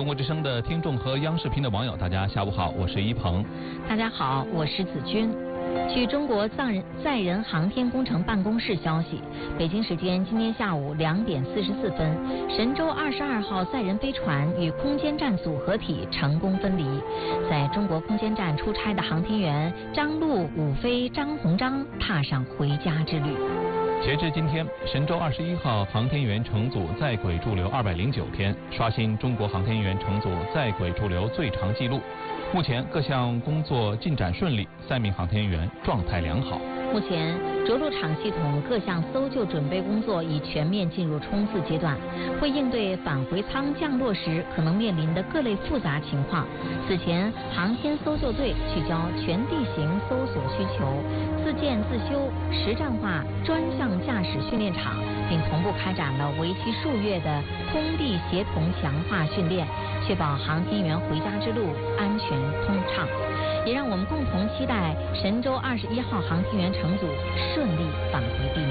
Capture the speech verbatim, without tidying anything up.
中国之声的听众和央视频的网友，大家下午好，我是一鹏。 大家好，我是子君。据中国载人载人航天工程办公室消息，北京时间今天下午两点四十四分，神舟二十二号载人飞船与空间站组合体成功分离。在中国空间站出差的航天员张陆、武飞、张鸿章踏上回家之旅。 截至今天，神舟二十一号航天员乘组在轨驻留二百零九天，刷新中国航天员乘组在轨驻留最长纪录。目前各项工作进展顺利，三名航天员状态良好。 目前着陆场系统各项搜救准备工作已全面进入冲刺阶段，为应对返回舱降落时可能面临的各类复杂情况，此前航天搜救队聚焦全地形搜索需求，自建自修实战化专项驾驶训练场，并同步开展了为期数月的空地协同强化训练，确保航天员回家之路安全通畅，也让我们共同期待神舟二十一号航天员乘组顺利返回地面。